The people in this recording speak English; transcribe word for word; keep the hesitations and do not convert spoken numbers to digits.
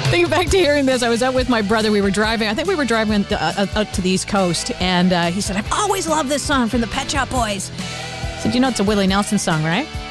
Thinking back to hearing this, I was out with my brother. We were driving. I think we were driving uh, out to the East Coast, and uh, he said, "I've always loved this song from the Pet Shop Boys." I said, "You know, it's a Willie Nelson song, right?"